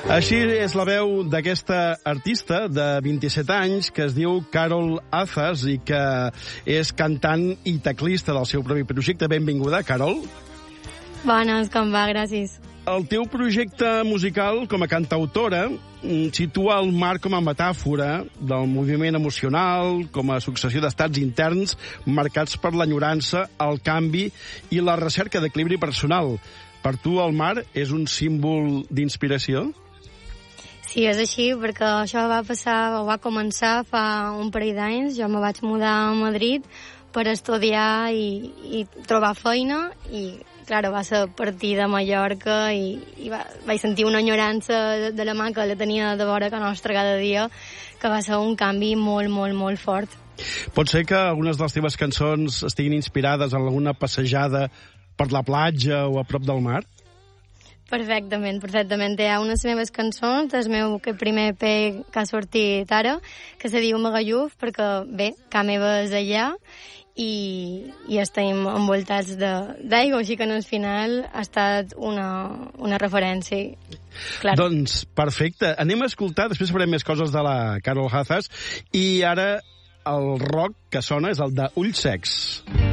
Així és la veu d'aquesta artista de 27 anys que es diu Carol Azas i que és cantant i teclista del seu propi projecte. Benvinguda, Carol. Bones, com va? Gràcies. El teu projecte musical com a cantautora situa el mar com a metàfora del moviment emocional, com a successió d'estats interns marcats per l'enyorança, el canvi i la recerca d'equilibri personal. Per tu el mar és un símbol d'inspiració? Sí, és així, perquè això va començar fa un parell d'anys. Jo me vaig mudar a Madrid per estudiar i trobar feina i, clar, va ser a partir de Mallorca i vaig sentir una enyorança de la mà que la tenia de vora que nostra cada dia, que va ser un canvi molt, molt, molt fort. Pot ser que algunes de les teves cançons estiguin inspirades en alguna passejada per la platja o a prop del mar? Perfectament, perfectament. Hi ha unes meves cançons, del meu primer EP que ha sortit ara, que se diu Magalluf, perquè, bé, casa meva és allà i estem envoltats d'aigua, així que en el final ha estat una referència. Clar. Doncs, perfecte. Anem a escoltar, després farem més coses de la Carol Azas, i ara el rock que sona és el de Ulls Secs.